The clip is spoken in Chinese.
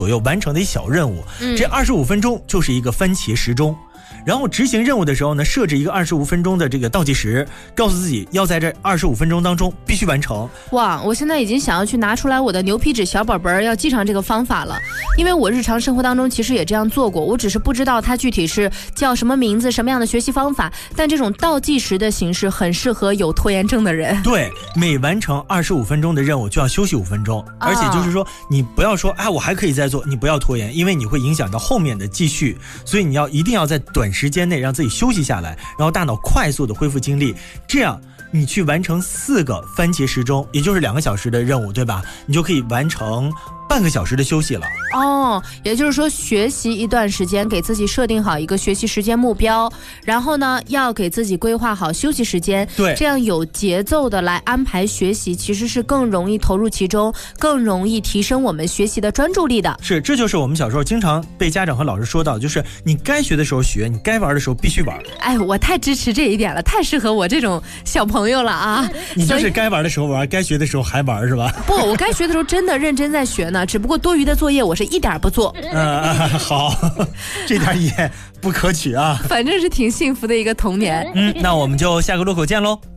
左右完成的一小任务，这25分钟就是一个番茄时钟。然后执行任务的时候呢，设置一个25分钟的这个倒计时，告诉自己要在这25分钟当中必须完成。 哇，我现在已经想要去拿出来我的牛皮纸小本本要记上这个方法了，因为我日常生活当中其实也这样做过，我只是不知道它具体是叫什么名字，什么样的学习方法，但这种倒计时的形式很适合有拖延症的人。 对，每完成25分钟的任务就要休息5分钟，而且就是说你不要说我还可以再做，你不要拖延，因为你会影响到后面的继续，所以你一定要在短时间内让自己休息下来，然后大脑快速的恢复精力，这样你去完成4个番茄时钟，也就是2个小时的任务，对吧？你就可以完成半个小时的休息了。 也就是说学习一段时间，给自己设定好一个学习时间目标，然后呢要给自己规划好休息时间， 对， 这样有节奏的来安排学习，其实是更容易投入其中，更容易提升我们学习的专注力的。 是，这就是我们小时候经常被家长和老师说到，就是你该学的时候学，你该玩的时候必须玩。 我太支持这一点了，太适合我这种小朋友了啊！ 你就是该玩的时候玩，该学的时候还玩是吧？ 不，我该学的时候真的认真在学呢，只不过多余的作业我是一点不做。 好，这点也不可取啊。 反正是挺幸福的一个童年。 那我们就下个路口见喽。